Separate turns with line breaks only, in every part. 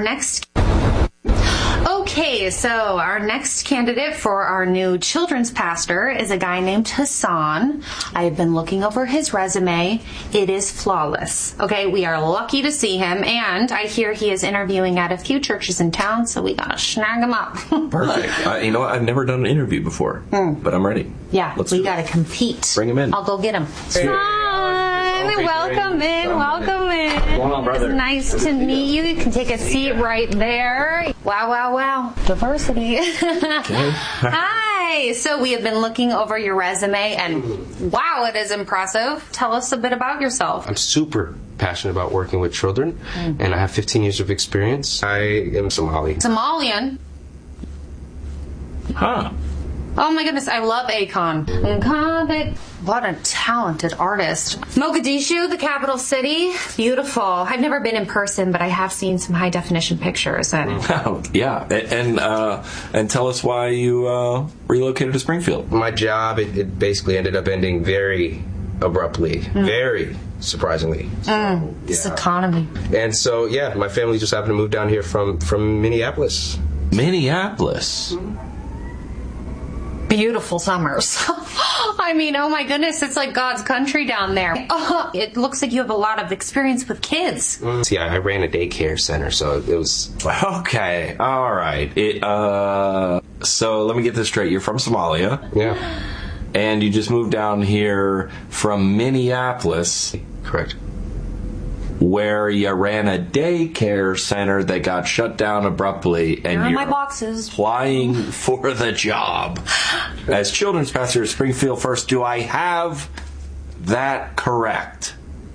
next... Okay, so our next candidate for our new children's pastor is a guy named Hassan. I've been looking over his resume. It is flawless. Okay, we are lucky to see him, and I hear he is interviewing at a few churches in town, so we gotta snag him up.
Perfect. You know what? I've never done an interview before, but I'm ready.
Yeah, we gotta compete.
Bring him in.
I'll go get him. Welcome in.
What's going on, brother?
It's nice to meet you. You can take a seat right there. Wow. Diversity.
Okay.
Hi. So we have been looking over your resume, and wow, it is impressive. Tell us a bit about yourself.
I'm super passionate about working with children, and I have 15 years of experience. I am Somali.
Somalian.
Huh.
Oh my goodness, I love Akon. What a talented artist. Mogadishu, the capital city. Beautiful. I've never been in person, but I have seen some high definition pictures. And
Yeah, and tell us why you relocated to Springfield.
My job, it basically ended up ending very abruptly, very surprisingly.
This economy.
And so, yeah, my family just happened to move down here from Minneapolis.
Minneapolis.
Beautiful summers. I mean, oh my goodness, it's like God's country down there. It looks like you have a lot of experience with kids.
See, I ran a daycare center, so it was...
Okay, all right. So let me get this straight. You're from Somalia.
Yeah.
And you just moved down here from Minneapolis.
Correct.
Where you ran a daycare center that got shut down abruptly, and
Here are
you're
my boxes.
applying for the job as children's pastor at Springfield First. Do I have that correct?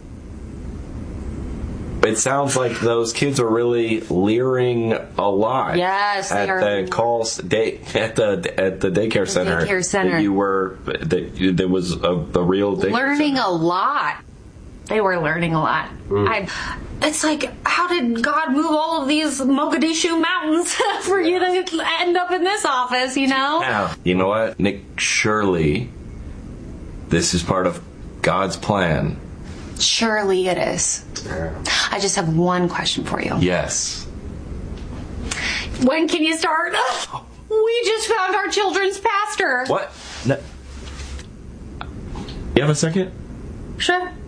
It sounds like those kids are really leering a lot.
Yes,
at the calls at the daycare center.
Daycare center.
There was a real daycare
Learning
center.
a lot. They were learning a lot. It's like, how did God move all of these Mogadishu mountains for you to end up in this office, you know?
Now, you know what, Nick? Surely this is part of God's plan.
Surely it is. I just have one question for you.
Yes.
When can you start? We just found our children's pastor.
What? No. You have a second?
Sure.